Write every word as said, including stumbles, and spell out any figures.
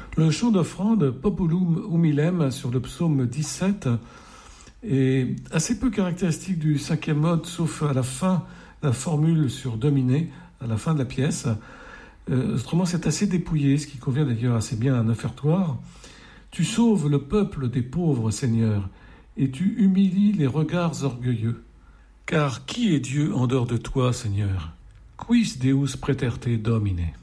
Le chant d'offrande Populum Humilem sur le psaume dix-sept est assez peu caractéristique du cinquième mode, sauf à la fin, la formule sur dominer, à la fin de la pièce. Euh, autrement, c'est assez dépouillé, ce qui convient d'ailleurs assez bien à un offertoire. Tu sauves le peuple des pauvres, Seigneur, et tu humilies les regards orgueilleux. Car qui est Dieu en dehors de toi, Seigneur? Quis Deus praeterte Domine?